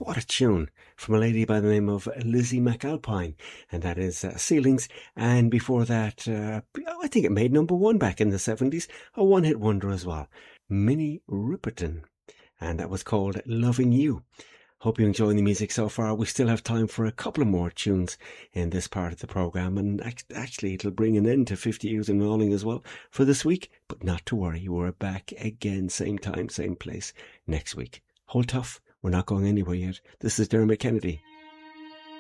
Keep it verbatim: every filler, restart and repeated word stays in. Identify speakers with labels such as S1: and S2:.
S1: What a tune from a lady by the name of Lizzie McAlpine, and that is uh, Ceilings. And before that, uh, I think it made number one back in the seventies, a one-hit wonder as well, Minnie Riperton, and that was called Loving You. Hope you're enjoying the music so far. We still have time for a couple of more tunes in this part of the programme, and actually it'll bring an end to fifty years in rolling as well for this week, but not to worry, we're back again, same time, same place next week. Hold tough. We're not going anywhere yet. This is Dermot Kennedy.